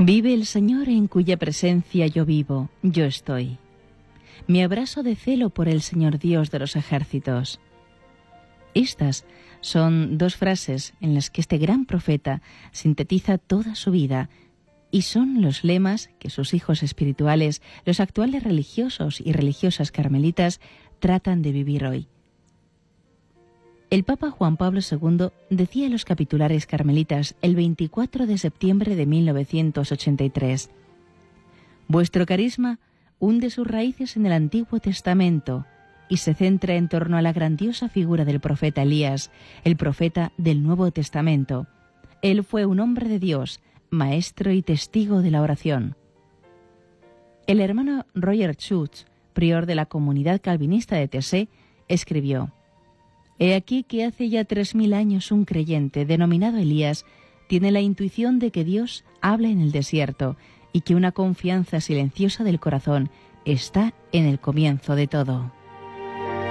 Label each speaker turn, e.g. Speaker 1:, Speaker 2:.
Speaker 1: Vive el Señor en cuya presencia yo vivo, yo estoy. Me abrazo de celo por el Señor Dios de los ejércitos. Estas son dos frases en las que este gran profeta sintetiza toda su vida y son los lemas que sus hijos espirituales, los actuales religiosos y religiosas carmelitas, tratan de vivir hoy. El Papa Juan Pablo II decía a los capitulares carmelitas el 24 de septiembre de 1983: «Vuestro carisma hunde sus raíces en el Antiguo Testamento y se centra en torno a la grandiosa figura del profeta Elías, el profeta del Nuevo Testamento. Él fue un hombre de Dios, maestro y testigo de la oración». El hermano Roger Schutz, prior de la comunidad calvinista de Tessé, escribió: «He aquí que hace ya 3000 años un creyente, denominado Elías, tiene la intuición de que Dios habla en el desierto y que una confianza silenciosa del corazón está en el comienzo de todo».